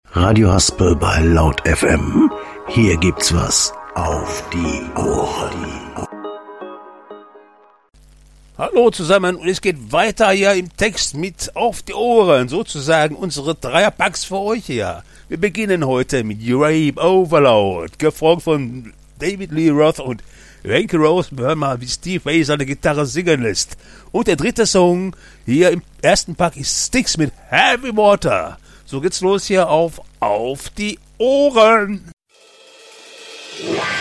Radio Haspel bei Laut FM. Hier gibt's was auf die Ohren. Hallo zusammen und es geht weiter hier im Text mit auf die Ohren, sozusagen unsere Dreierpacks für euch hier. Wir beginnen heute mit Rape Overload, gefolgt von David Lee Roth und Ranky Rose. Wir hören mal, wie Steve Vai seine Gitarre singen lässt. Und der dritte Song hier im ersten Pack ist Styx mit Heavy Water. So geht's los hier auf die Ohren.